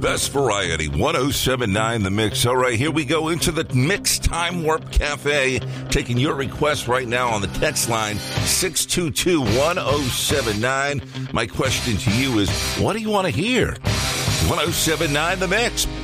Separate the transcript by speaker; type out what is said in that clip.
Speaker 1: best variety, 107.9 The Mix. All right, here we go into the Mix Time Warp Cafe. Taking your request right now on the text line, 622-1079. My question to you is, what do you want to hear? 107.9 The Mix.